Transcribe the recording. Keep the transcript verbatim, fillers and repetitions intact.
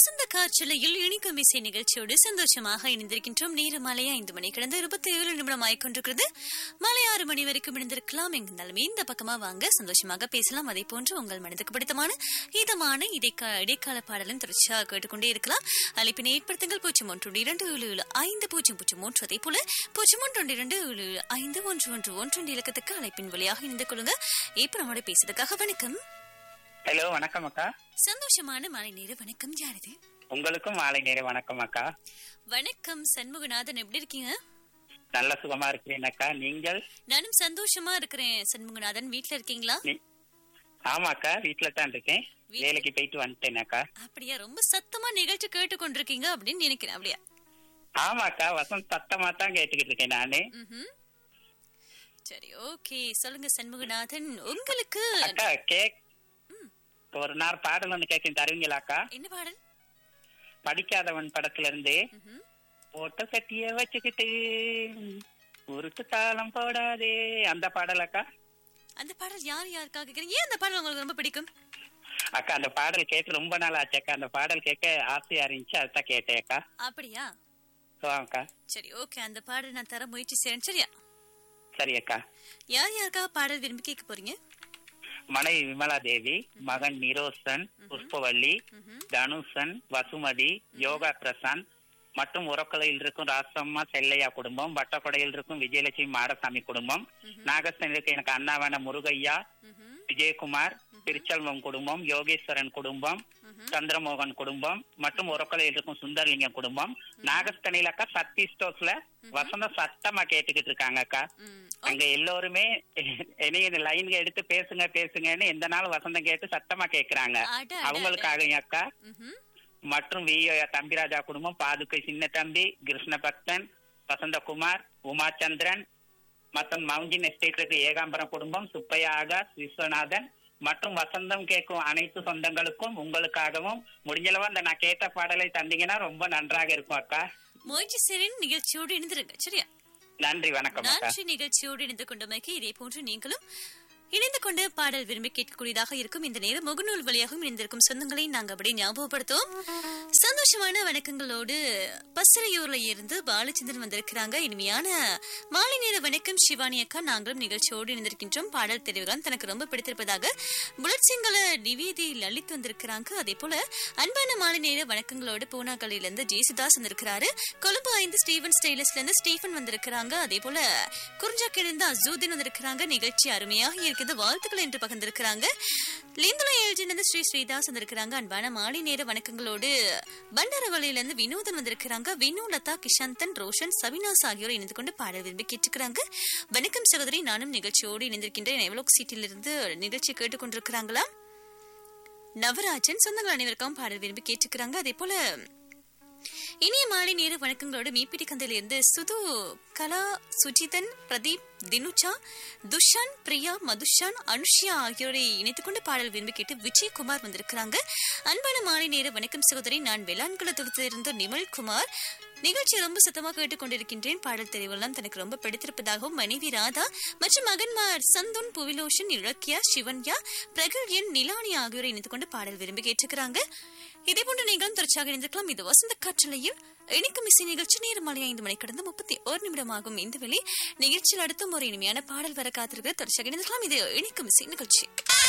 வசந்த காற்றலையில் இனிக்கும் இசை நிகழ்ச்சியோடு சந்தோஷமாக இணைந்திருக்கின்றோம். நேர மாலை ஐந்து மணி கடந்த இருபத்தி ஏழு நிமிடம் ஆய்கொண்டிருக்கிறது. மாலை ஆறு மணி வரைக்கும் இணைந்திருக்கலாம். எங்கிருந்தாலும் இந்த பக்கமா வாங்க, சந்தோஷமாக பேசலாம். அதே போன்று உங்கள் மனதுக்கு பிடித்தமான இதமான இடைக்கா இடைக்கால பாடலும் தொடர்ச்சியாக கேட்டுக்கொண்டே இருக்கலாம். அழைப்பினை ஏற்படுத்துங்கள். பூஜ்ஜியம் ஒன்று இரண்டு ஏழு ஏழு ஐந்து பூஜ்ஜியம் பூஜ்ஜியம் மூன்று அதே போல பூஜ்ஜியம் ஒன்று இரண்டு ஏழு ஏழு ஐந்து ஒன்று ஒன்று ஒன்று இலக்கத்துக்கு அழைப்பின் வழியாக இணைந்து கொள்ளுங்க. இப்ப நம்மளோட பேசுறதுக்காக வணக்கம். ஹலோ, வணக்கம் அக்கா. சந்தோஷமான மாலை நேர வணக்கம். யாரது? உங்களுக்கும் மாலை நேர வணக்கம் அக்கா. வணக்கம் சண்முகநாதன், எப்படி இருக்கீங்க? நல்ல சுகமா இருக்கிறேன் அக்கா. நீங்கள்? நானும் சந்தோஷமா இருக்கிறேன் சண்முகநாதன். வீட்டுல இருக்கீங்களா? ஆமா அக்கா, வீட்டுல தான் இருக்கேன். வேலைக்கு போயிட்டு வந்துட்டேன் அக்கா. அப்படியா? ரொம்ப சத்தமா நிகழ்ச்சி கேட்டு கொண்டிருக்கீங்க அப்படின்னு நினைக்கிறேன். அப்படியா? ஆமா அக்கா, வசந்த் சத்தமா தான் கேட்டுக்கிட்டு இருக்கேன் நானு. சரி, ஓகே. சொல்லுங்க சண்முகநாதன், உங்களுக்கு அக்கா கேக் ஒரு நாள் பாடல் ஒண்ணு கேட்க தருவீங்களாக்கா? என்ன பாடல்? படிக்காதவன் படத்துல இருந்து ஓட்ட கட்டிய வச்சுக்கிட்டு உருட்டு தாளம் போடாதே அந்த பாடல் அக்கா. அந்த பாடல் யார் யாருக்காக கேக்குறீங்க? ஏன் அந்த பாடல் உங்களுக்கு ரொம்ப பிடிக்கும்? அக்கா அந்த பாடல் கேட்டு ரொம்ப நாள் ஆச்சு அக்கா. அந்த பாடல் கேட்க ஆசையா இருந்துச்சு, அதுதான் கேட்டேன் அக்கா. அப்படியா? அக்கா சரி, ஓகே. அந்த பாடல் நான் தர முயற்சி செய்றேன். சரியா? சரி அக்கா. யார் யாருக்காக பாடல் விரும்பி கேட்க போறீங்க? மனைவி விமலா தேவி, மகன் நிரோசன், புஷ்பவல்லி, தனுஷன், வசுமதி, யோகா பிரசாந்த் மற்றும் உரக்கலையில் இருக்கும் ராசம்மா செல்லையா குடும்பம், வட்டக்கொடையில் இருக்கும் விஜயலட்சுமி மாடசாமி குடும்பம், நாகஸ்தனில் இருக்க எனக்கு அண்ணாவான முருகையா, விஜயகுமார், திருச்செல்வம் குடும்பம், யோகேஸ்வரன் குடும்பம், சந்திரமோகன் குடும்பம் மற்றும் உரக்கலையில் இருக்கும் சுந்தரலிங்கம் குடும்பம். நாகஸ்தனில அக்கா சக்தி ஸ்டோர்ஸ்ல வசந்த சத்தமா கேட்டுக்கிட்டு இருக்காங்க அக்கா. அங்க எல்லோருமே என்னைய லைன் எடுத்து பேசுங்க பேசுங்கன்னு எந்த நாளும் வசந்தம் கேட்டு சத்தமா கேக்குறாங்க. அவங்களுக்காக அக்கா. மற்றும் வி தம்பிராஜா குடும்பம், பாதுகை சின்ன தம்பி, கிருஷ்ண பக்தன், வசந்தகுமார், உமாச்சந்திரன் மற்றும் மவுஞ்சின் எஸ்டேட் இருக்கு ஏகாம்பரம் குடும்பம், சுப்பையா ஆகாஷ், விஸ்வநாதன் மற்றும் வசந்தம் கேட்கும் அனைத்து சொந்தங்களுக்கும் உங்களுக்காகவும் முடிஞ்சளவா அந்த நான் கேட்ட பாடலை தந்தீங்கன்னா ரொம்ப நன்றாக இருக்கும் அக்கா. முயற்சி செய்றேன். நிகழ்ச்சியோடு இணைந்திருங்க. சரியா? நன்றி, வணக்கம். நன்றி. நிகழ்ச்சியோடு இணைந்து கொண்டமைக்கு இதே போன்று நீங்களும் இணைந்து கொண்டு பாடல் விரும்பி கேட்கக்கூடியதாக இருக்கும். இந்த நேரம் முகநூல் வழியாகவும் இணைந்திருக்கும் சொந்தங்களை நாங்க அப்படி ஞாபகப்படுத்துவோம். சந்தோஷமான வணக்கங்களோடு பசரையூர்ல இருந்து பாலச்சந்திரன் வந்திருக்கிறாங்க. இனிமையான மாலை நேர வணக்கம் சிவானி அக்கா. நாங்களும் நிகழ்ச்சியோடு இணைந்திருக்கின்றோம். பாடல் தெரிவுகள் தனக்கு ரொம்ப பிடித்திருப்பதாக புலட் சிங்கள நிவேதி லலித் வந்திருக்கிறாங்க. அதே போல அன்பான மாலை நேர வணக்கங்களோடு பூனாகலில இருந்து ஜேசுதாஸ் வந்திருக்கிறாரு. கொழும்பு ஐந்து ஸ்டீவன் ஸ்டைலஸ்ல இருந்து ஸ்டீஃபன் வந்திருக்கிறாங்க. அதே போல குறிஞ்சாக்கில் இருந்து அசூதின் வந்திருக்கிறாங்க. நிகழ்ச்சி அருமையாக இருக்குது, வாழ்த்துக்கள் என்று பகிர்ந்திருக்கிறாங்க. லிந்துல ஏழ்ஜிலிருந்து ஸ்ரீ ஸ்ரீதாஸ் வந்திருக்கிறாங்க. அன்பான மாலை நேர வணக்கங்களோடு பண்டரவளையில இருந்து வினோதன் வந்திருக்கிறாங்க. வினு, லதா, கிஷாந்தன், ரோஷன், சவினாஸ் ஆகியோர் இணைந்து கொண்டு பாடல் விரும்பி கேட்டுக்கிறாங்க. வணக்கம் சகோதரி, நானும் நிகழ்ச்சியோடு இணைந்திருக்கின்றேன். எவ்வளவு சீட்டில் இருந்து நிகழ்ச்சி கேட்டுக்கொண்டிருக்கிறாங்களா? நவராஜன் சொந்தங்கள் அனைவருக்கும் பாடல் விரும்பி கேட்டுக்கிறாங்க. அதே போல இனிய மாலை நேர வணக்கங்களோடு மீப்பிடி கந்தையில இருந்து சுது, கலா, சுஜிதன், பிரதீப், தினுச்சா, துஷான், பிரியா, மதுஷான், அனுஷியா ஆகியோரை இணைத்துக் கொண்டு பாடல் விரும்பி கேட்டு விஜயகுமார் வந்திருக்கிறாங்க. அன்பான மாலை நேர வணக்கம் சகோதரி, நான் வெளான்குளத்திலிருந்து நிமல்குமார். நிகழ்ச்சி ரொம்ப சத்தமாக கேட்டுக் கொண்டிருக்கின்றேன். பாடல் தெரிவெல்லாம் தனக்கு ரொம்ப பிடித்திருப்பதாகவும் மனைவி ராதா மற்றும் மகன்மார் சந்துன், புவிலோஷன், இலக்கியா, சிவன்யா, பிரகல்யன், நிலானி ஆகியோரை இணைத்துக் கொண்டு பாடல் விரும்பி கேட்டுக்கிறாங்க. இதே போன்ற நீங்களும் தொடர்ச்சியாக இணைந்திருக்கலாம். இது வசந்த காற்றலையில் இணைக்கும் இசை நிகழ்ச்சி. நேரம் மாலை ஐந்து மணி கடந்து முப்பத்தி ஒரு நிமிடம் ஆகும். இந்த வேளை நிகழ்ச்சியில் அடுத்தும் ஒரு இனிமையான பாடல் வர காத்திருக்கிற தொடர்ச்சியாக இணைந்திருக்கலாம். இது இணைக்கும் இசை நிகழ்ச்சி.